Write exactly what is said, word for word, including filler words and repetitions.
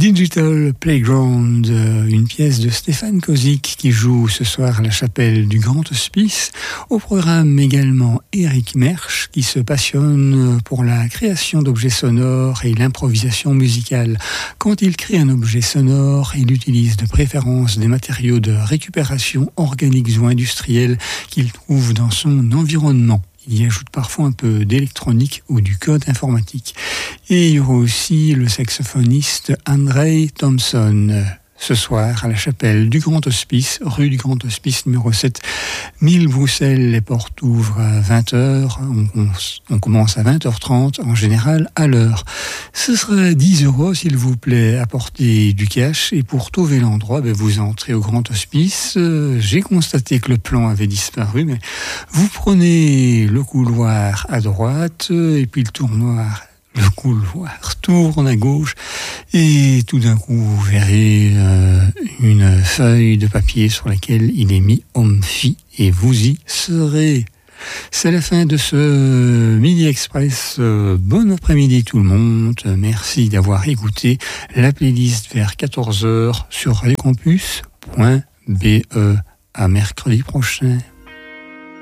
Digital Playground, une pièce de Stéphane Kozik qui joue ce soir à la chapelle du Grand Hospice. Au programme également Eric Mersch qui se passionne pour la création d'objets sonores et l'improvisation musicale. Quand il crée un objet sonore, il utilise de préférence des matériaux de récupération organiques ou industriels qu'il trouve dans son environnement. Il y ajoute parfois un peu d'électronique ou du code informatique. Et il y aura aussi le saxophoniste Andrei Thompson, ce soir à la chapelle du Grand Hospice, rue du Grand Hospice numéro sept, mille Bruxelles. Les portes ouvrent à vingt heures, on, on commence à vingt heures trente, en général à l'heure. Ce sera dix euros, s'il vous plaît, apportez du cash, et pour trouver l'endroit, ben vous entrez au Grand Hospice. Euh, j'ai constaté que le plan avait disparu, mais vous prenez le couloir à droite, et puis le tournoir Le couloir tourne à gauche et tout d'un coup vous verrez euh, une feuille de papier sur laquelle il est mis Omfi et vous y serez. C'est la fin de ce Midi Express. Euh, bon après-midi tout le monde. Merci d'avoir écouté la playlist vers quatorze heures sur radiocampus point b e. À mercredi prochain.